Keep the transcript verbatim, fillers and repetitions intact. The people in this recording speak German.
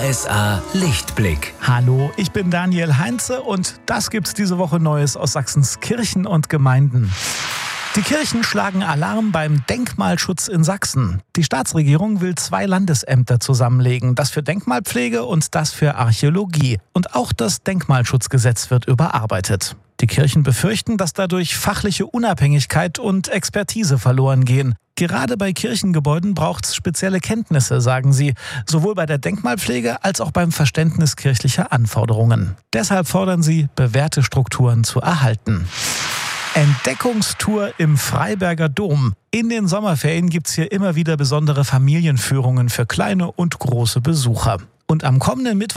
S A Lichtblick. Hallo, ich bin Daniel Heinze und das gibt's diese Woche Neues aus Sachsens Kirchen und Gemeinden. Die Kirchen schlagen Alarm beim Denkmalschutz in Sachsen. Die Staatsregierung will zwei Landesämter zusammenlegen, das für Denkmalpflege und das für Archäologie. Und auch das Denkmalschutzgesetz wird überarbeitet. Die Kirchen befürchten, dass dadurch fachliche Unabhängigkeit und Expertise verloren gehen. Gerade bei Kirchengebäuden braucht es spezielle Kenntnisse, sagen sie, sowohl bei der Denkmalpflege als auch beim Verständnis kirchlicher Anforderungen. Deshalb fordern sie, bewährte Strukturen zu erhalten. Entdeckungstour im Freiberger Dom. In den Sommerferien gibt es hier immer wieder besondere Familienführungen für kleine und große Besucher. Und am kommenden Mittwoch